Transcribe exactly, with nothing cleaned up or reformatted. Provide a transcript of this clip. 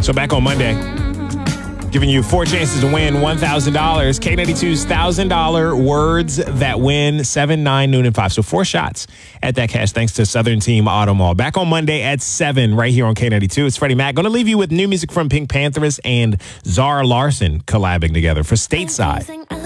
So back on Monday, giving you four chances to win one thousand dollars. K ninety-two's one thousand dollars words that win, seven, nine, noon, and five. So four shots at that cash thanks to Southern Team Auto Mall. Back on Monday at seven right here on K ninety-two. It's Freddie Mac. Going to leave you with new music from Pink Panthers and Zara Larsson collabing together for Stateside.